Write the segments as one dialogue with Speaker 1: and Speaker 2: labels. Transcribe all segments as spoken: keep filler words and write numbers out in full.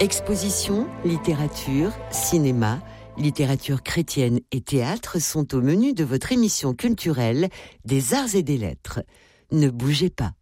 Speaker 1: Expositions, littérature, cinéma, littérature chrétienne et théâtre sont au menu de votre émission culturelle des Arts et des Lettres. Ne bougez pas.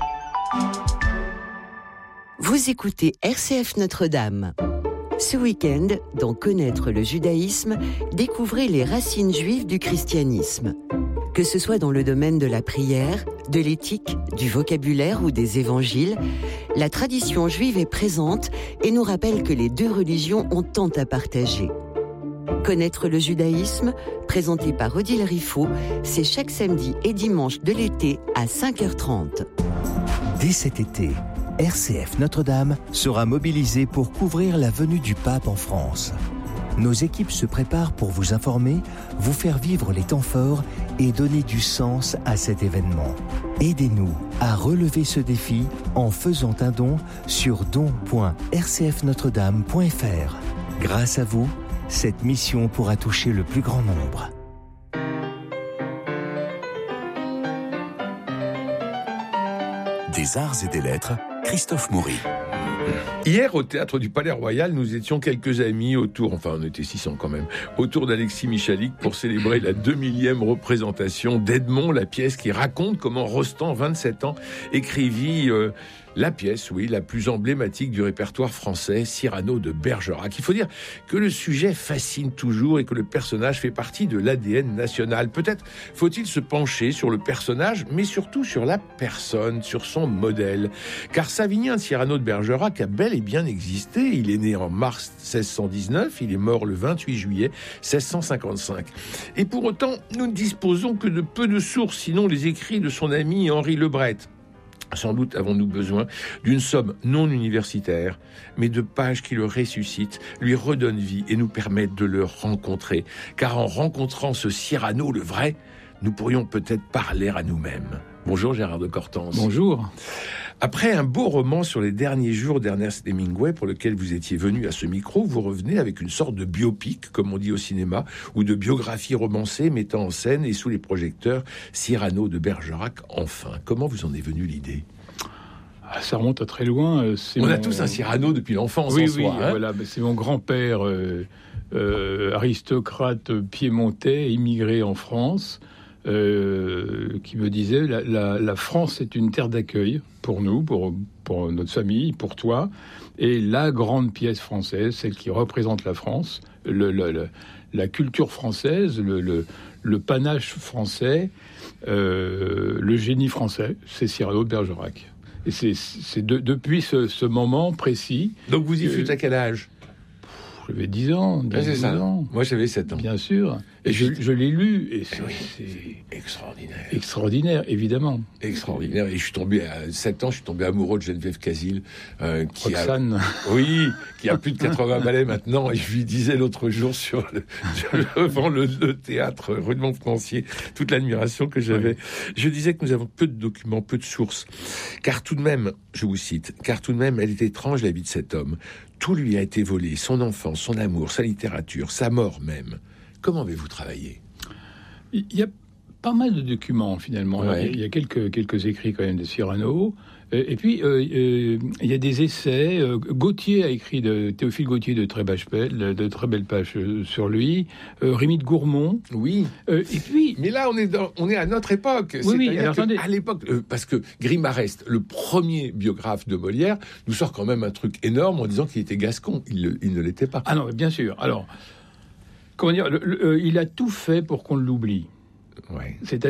Speaker 1: Vous écoutez R C F Notre-Dame. Ce week-end, dans Connaître le judaïsme, découvrez les racines juives du christianisme. Que ce soit dans le domaine de la prière, de l'éthique, du vocabulaire ou des évangiles, la tradition juive est présente et nous rappelle que les deux religions ont tant à partager. Connaître le judaïsme, présenté par Odile Riffaut, c'est chaque samedi et dimanche de l'été à cinq heures trente.
Speaker 2: Dès cet été, R C F Notre-Dame sera mobilisée pour couvrir la venue du pape en France. Nos équipes se préparent pour vous informer, vous faire vivre les temps forts et donner du sens à cet événement. Aidez-nous à relever ce défi en faisant un don sur don point r c f notre dame point f r. Grâce à vous, cette mission pourra toucher le plus grand nombre.
Speaker 3: Des Arts et des Lettres, Christophe Maury.
Speaker 4: Hier, au Théâtre du Palais Royal, nous étions quelques amis autour, enfin on était six cents quand même, autour d'Alexis Michalik pour célébrer la deux millième représentation d'Edmond, la pièce qui raconte comment Rostand, vingt-sept ans, écrivit euh, la pièce, oui, la plus emblématique du répertoire français, Cyrano de Bergerac. Il faut dire que le sujet fascine toujours et que le personnage fait partie de l'A D N national. Peut-être faut-il se pencher sur le personnage, mais surtout sur la personne, sur son modèle. Car Savinien de Cyrano de Bergerac a bel et bien existé. Il est né en mars seize cent dix-neuf, il est mort le vingt-huit juillet seize cent cinquante-cinq. Et pour autant, nous ne disposons que de peu de sources, sinon les écrits de son ami Henri Lebret. Sans doute avons-nous besoin d'une somme non universitaire, mais de pages qui le ressuscitent, lui redonnent vie et nous permettent de le rencontrer. Car en rencontrant ce Cyrano, le vrai, nous pourrions peut-être parler à nous-mêmes. Bonjour Gérard de Cortance.
Speaker 5: Bonjour.
Speaker 4: Après un beau roman sur les derniers jours d'Ernest Hemingway, pour lequel vous étiez venu à ce micro, vous revenez avec une sorte de biopic, comme on dit au cinéma, ou de biographie romancée mettant en scène et sous les projecteurs Cyrano de Bergerac, enfin. Comment vous en est venue l'idée ?
Speaker 5: Ah, ça remonte à très loin. C'est
Speaker 4: on
Speaker 5: mon...
Speaker 4: a tous un Cyrano depuis l'enfance
Speaker 5: oui,
Speaker 4: en
Speaker 5: oui,
Speaker 4: soi. Hein
Speaker 5: voilà, c'est mon grand-père, euh, euh, aristocrate piémontais, immigré en France. Euh, qui me disait la, la, la France est une terre d'accueil pour nous, pour, pour notre famille, pour toi, et la grande pièce française, celle qui représente la France, le, le, le, la culture française, le, le, le panache français, euh, le génie français, c'est Cyrano de Bergerac. Et c'est, c'est de, depuis ce, ce moment précis.
Speaker 4: Donc vous y
Speaker 5: euh,
Speaker 4: fûtes à quel âge ?
Speaker 5: J'avais dix ans,
Speaker 4: dix, c'est ça.
Speaker 5: ans.
Speaker 4: Moi, j'avais sept ans.
Speaker 5: Bien sûr. Et, et je, je l'ai lu. Et c'est, oui, c'est
Speaker 4: extraordinaire.
Speaker 5: Extraordinaire, évidemment.
Speaker 4: Extraordinaire. Et je suis tombé, à sept ans, je suis tombé amoureux de Geneviève Casil. Euh, qui
Speaker 5: Roxane.
Speaker 4: A, oui, qui a plus de quatre-vingts ballets maintenant. Et je lui disais l'autre jour sur le, devant le, le théâtre rue de Montpensier, toute l'admiration que j'avais. Oui. Je disais que nous avons peu de documents, peu de sources. Car tout de même, je vous cite, car tout de même, elle est étrange la vie de cet homme. Tout lui a été volé, son enfance, son amour, sa littérature, sa mort même. Comment avez-vous travaillé ?
Speaker 5: Il y a pas mal de documents, finalement.
Speaker 4: Ouais.
Speaker 5: Il y a quelques, quelques écrits, quand même, de Cyrano. Et puis, euh, euh, il y a des essais. Euh, Gautier a écrit, de, Théophile Gautier, de très, belles, de très belles pages sur lui. Euh, Rémy de Gourmont.
Speaker 4: Oui.
Speaker 5: Euh, et puis...
Speaker 4: Mais là, on est, dans, on est à notre époque.
Speaker 5: Oui, oui, alors,
Speaker 4: que,
Speaker 5: attendez.
Speaker 4: à l'époque, euh, parce que Grimarest, le premier biographe de Molière, nous sort quand même un truc énorme en disant qu'il était gascon. Il, il ne l'était pas.
Speaker 5: Ah non, bien sûr. Alors, comment dire, le, le, il a tout fait pour qu'on l'oublie.
Speaker 4: Ouais.
Speaker 5: C'est